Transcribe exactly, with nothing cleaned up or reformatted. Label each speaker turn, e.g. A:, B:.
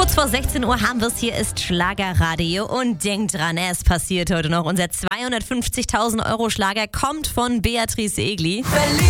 A: Kurz vor sechzehn Uhr haben wir es. Hier ist Schlagerradio und denkt dran, es passiert heute noch. Unser zweihundertfünfzigtausend Euro Schlager kommt von Beatrice Egli. Berlin.